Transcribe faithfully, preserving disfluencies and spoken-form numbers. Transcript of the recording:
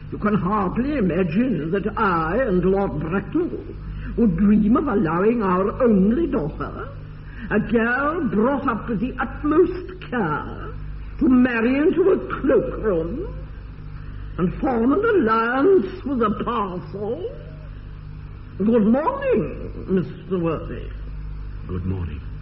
You can hardly imagine that I and Lord Bracknell would dream of allowing our only daughter, a girl brought up with the utmost care, to marry into a cloakroom and form an alliance with a parcel. Good morning, Mister Worthy. Good morning.